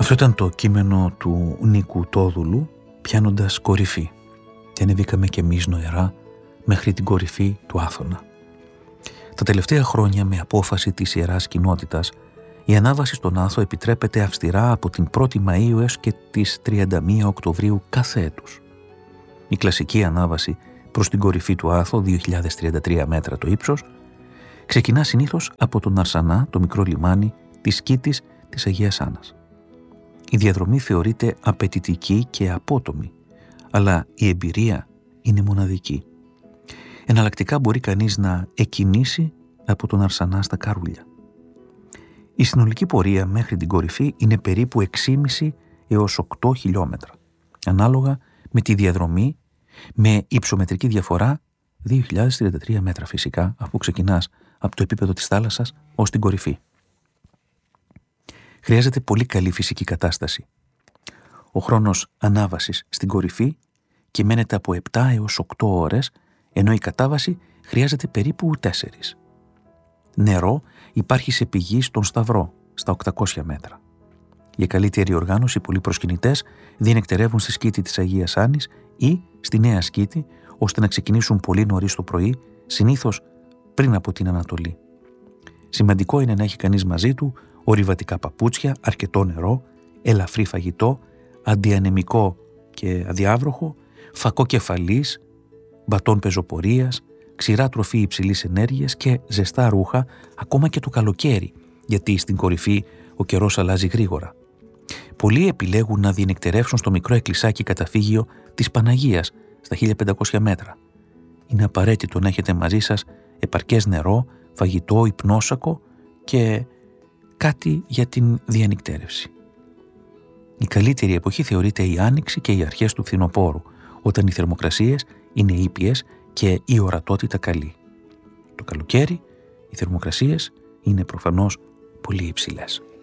Αυτό ήταν το κείμενο του Νίκου Τόδουλου, πιάνοντας κορυφή. Και ανεβήκαμε κι εμείς νοερά μέχρι την κορυφή του Άθωνα. Τα τελευταία χρόνια, με απόφαση της Ιεράς Κοινότητας, η ανάβαση στον Άθο επιτρέπεται αυστηρά από την 1η Μαΐου έως και τις 31 Οκτωβρίου κάθε έτους. Η κλασική ανάβαση προς την κορυφή του Άθο, 2.033 μέτρα το ύψος, ξεκινά συνήθως από τον Αρσανά, το μικρό λιμάνι της Σκήτης της Αγίας Άννας. Η διαδρομή θεωρείται απαιτητική και απότομη, αλλά η εμπειρία είναι μοναδική. Εναλλακτικά μπορεί κανείς να εκκινήσει από τον Αρσανά στα Καρούλια. Η συνολική πορεία μέχρι την κορυφή είναι περίπου 6,5 έως 8 χιλιόμετρα, ανάλογα με τη διαδρομή, με υψομετρική διαφορά 2.033 μέτρα φυσικά, αφού ξεκινάς από το επίπεδο της θάλασσας ως την κορυφή. Χρειάζεται πολύ καλή φυσική κατάσταση. Ο χρόνος ανάβασης στην κορυφή κυμαίνεται από 7 έως 8 ώρες, ενώ η κατάβαση χρειάζεται περίπου 4. Νερό υπάρχει σε πηγή στον Σταυρό, στα 800 μέτρα. Για καλύτερη οργάνωση, πολλοί προσκυνητές διενεκτερεύουν στη Σκήτη της Αγίας Άννης ή στη Νέα Σκήτη, ώστε να ξεκινήσουν πολύ νωρίς το πρωί, συνήθως πριν από την Ανατολή. Σημαντικό είναι να έχει κανείς μαζί του ορειβατικά παπούτσια, αρκετό νερό, ελαφρύ φαγητό, αντιανεμικό και αδιάβροχο, φακό κεφαλής, μπατόν πεζοπορίας, ξηρά τροφή υψηλής ενέργειας και ζεστά ρούχα, ακόμα και το καλοκαίρι, γιατί στην κορυφή ο καιρός αλλάζει γρήγορα. Πολλοί επιλέγουν να διενεκτερεύσουν στο μικρό εκκλησάκι καταφύγιο της Παναγίας, στα 1500 μέτρα. Είναι απαραίτητο να έχετε μαζί σας επαρκές νερό, φαγητό, υπνόσακο και κάτι για την διανυκτέρευση. Η καλύτερη εποχή θεωρείται η Άνοιξη και οι αρχές του φθινοπόρου, όταν οι θερμοκρασίες είναι ήπιες και η ορατότητα καλή. Το καλοκαίρι οι θερμοκρασίες είναι προφανώς πολύ υψηλές.